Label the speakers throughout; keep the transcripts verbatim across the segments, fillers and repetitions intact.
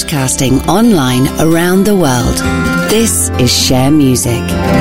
Speaker 1: broadcasting online around the world. This is Share Music.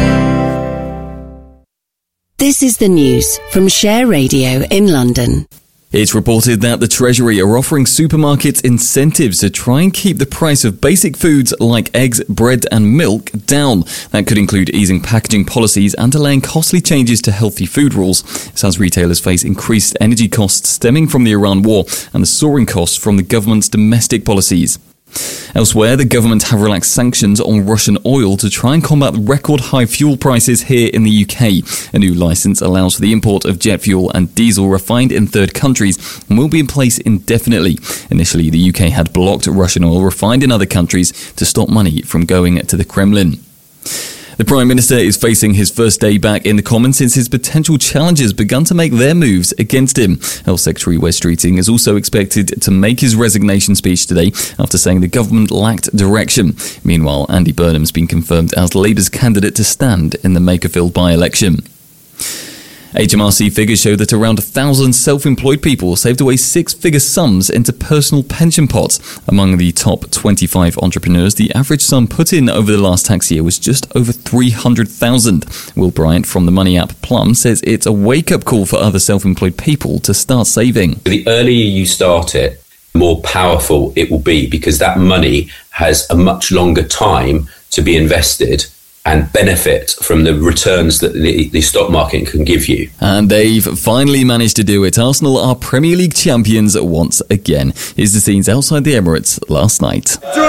Speaker 1: This is the news from Share Radio in London.
Speaker 2: It's reported that the Treasury are offering supermarkets incentives to try and keep the price of basic foods like eggs, bread and milk down. That could include easing packaging policies and delaying costly changes to healthy food rules. It's as retailers face increased energy costs stemming from the Iran war and the soaring costs from the government's domestic policies. Elsewhere, the government have relaxed sanctions on Russian oil to try and combat record high fuel prices here in the U K. A new licence allows for the import of jet fuel and diesel refined in third countries and will be in place indefinitely. Initially, the U K had blocked Russian oil refined in other countries to stop money from going to the Kremlin. The Prime Minister is facing his first day back in the Commons since his potential challengers begun to make their moves against him. Health Secretary Wes Streeting is also expected to make his resignation speech today after saying the government lacked direction. Meanwhile, Andy Burnham's been confirmed as Labour's candidate to stand in the Makerfield by-election. H M R C figures show that around a thousand self-employed people saved away six-figure sums into personal pension pots. Among the top twenty-five entrepreneurs, the average sum put in over the last tax year was just over three hundred thousand. Will Bryant from the money app Plum says it's a wake-up call for other self-employed people to start saving.
Speaker 3: The earlier you start it, the more powerful it will be, because that money has a much longer time to be invested and benefit from the returns that the, the stock market can give you.
Speaker 2: And they've finally managed to do it. Arsenal are Premier League champions once again. Here's the scenes outside the Emirates last night.